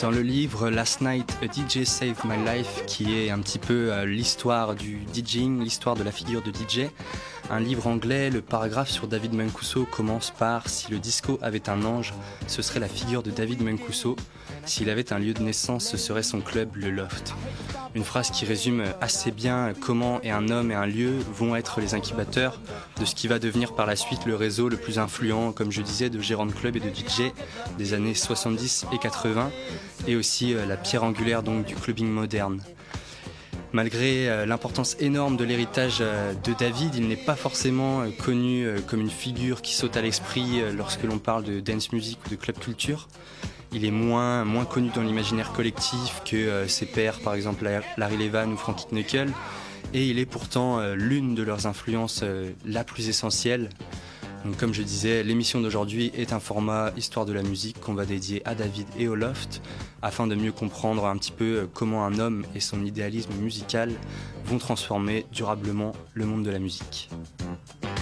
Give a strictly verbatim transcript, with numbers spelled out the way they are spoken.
Dans le livre Last Night, A D J Saved My Life, qui est un petit peu euh, l'histoire du DJing, l'histoire de la figure de D J, un livre anglais, le paragraphe sur David Mancuso commence par « Si le disco avait un ange, ce serait la figure de David Mancuso. S'il avait un lieu de naissance, ce serait son club, le Loft ». Une phrase qui résume assez bien comment et un homme et un lieu vont être les incubateurs de ce qui va devenir par la suite le réseau le plus influent, comme je disais, de gérants de clubs et de D J des années soixante-dix et quatre-vingts, et aussi la pierre angulaire donc du clubbing moderne. Malgré l'importance énorme de l'héritage de David, il n'est pas forcément connu comme une figure qui saute à l'esprit lorsque l'on parle de dance music ou de club culture. Il est moins, moins connu dans l'imaginaire collectif que ses pairs, par exemple Larry Levan ou Frankie Knuckle, et il est pourtant l'une de leurs influences la plus essentielle. Donc, comme je disais, l'émission d'aujourd'hui est un format Histoire de la musique qu'on va dédier à David et au Loft, afin de mieux comprendre un petit peu comment un homme et son idéalisme musical vont transformer durablement le monde de la musique.